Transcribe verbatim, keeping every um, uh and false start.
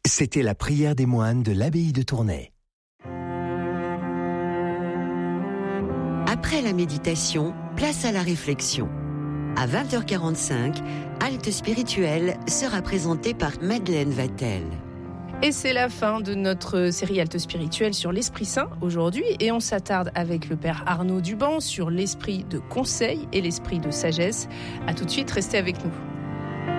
C'était la prière des moines de l'abbaye de Tournai. Après la méditation, place à la réflexion. À vingt heures quarante-cinq, Halte spirituelle sera présentée par Madeleine Vatel. Et c'est la fin de notre série Halte spirituelle sur l'Esprit Saint aujourd'hui, et on s'attarde avec le Père Arnaud Duban sur l'esprit de conseil et l'esprit de sagesse. À tout de suite, restez avec nous.